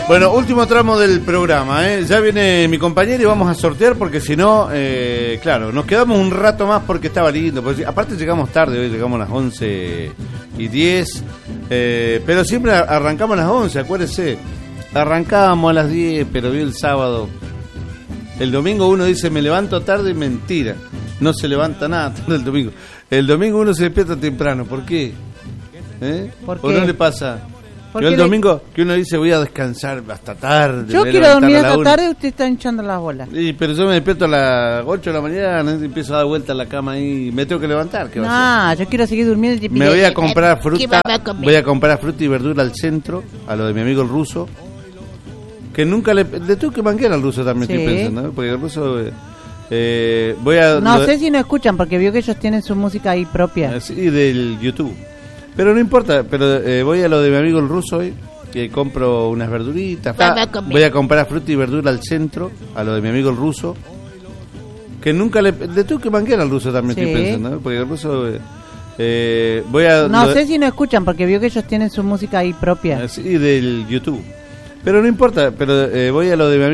Bueno, último tramo del programa, ¿eh? Ya viene mi compañero y vamos a sortear porque si no, claro, nos quedamos un rato más porque estaba lindo. Porque, aparte llegamos tarde, hoy llegamos a las 11:10, pero siempre arrancamos a las 11, acuérdese. Arrancábamos a las 10, pero vi el sábado. El domingo uno dice, me levanto tarde, mentira. No se levanta nada tarde el domingo. El domingo uno se despierta temprano, ¿por qué? ¿Por ¿O qué? no le pasa? ¿Por Yo qué el domingo que uno dice voy a descansar hasta tarde. Yo me voy a quiero levantar dormir a la hasta 1. tarde, usted está hinchando las bolas. Sí, pero yo me despierto a las 8 de la mañana, empiezo a dar vuelta en la cama y me tengo que levantar. ¿Qué va a hacer? Yo quiero seguir durmiendo. Me voy a comprar fruta. ¿Qué vamos a comer? Voy a comprar fruta y verdura al centro, a lo de mi amigo el ruso. Que nunca le tengo que manguear al ruso también, Sí. estoy pensando, ¿no? Porque el ruso voy a No sé si no escuchan, porque vio que ellos tienen su música ahí propia. sí, del YouTube. Pero no importa, pero voy a lo de mi amigo el ruso hoy, que compro unas verduritas. Vamos a comer. Voy a comprar fruta y verdura al centro, a lo de mi amigo el ruso. Que nunca le tengo que manguear al ruso también, Sí. estoy pensando, ¿no? Porque el ruso voy a No sé si no escuchan, porque vio que ellos tienen su música ahí propia. sí, del YouTube. Pero no importa, pero voy a lo de mi amigo